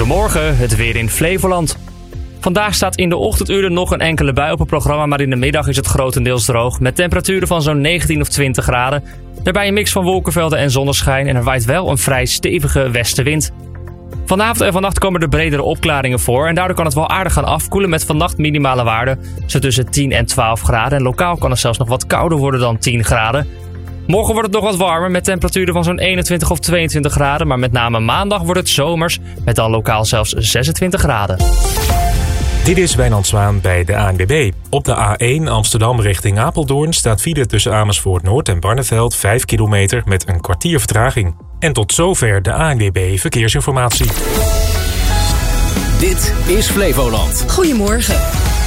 Goedemorgen, het weer in Flevoland. Vandaag staat in de ochtenduren nog een enkele bui op het programma, maar in de middag is het grotendeels droog. Met temperaturen van zo'n 19 of 20 graden. Daarbij een mix van wolkenvelden en zonneschijn en er waait wel een vrij stevige westenwind. Vanavond en vannacht komen er bredere opklaringen voor en daardoor kan het wel aardig gaan afkoelen met vannacht minimale waarden zo tussen 10 en 12 graden. En lokaal kan het zelfs nog wat kouder worden dan 10 graden. Morgen wordt het nog wat warmer met temperaturen van zo'n 21 of 22 graden. Maar met name maandag wordt het zomers met dan lokaal zelfs 26 graden. Dit is Wijnand Zwaan bij de ANWB. Op de A1 Amsterdam richting Apeldoorn staat file tussen Amersfoort Noord en Barneveld 5 kilometer met een kwartier vertraging. En tot zover de ANWB Verkeersinformatie. Dit is Flevoland. Goedemorgen.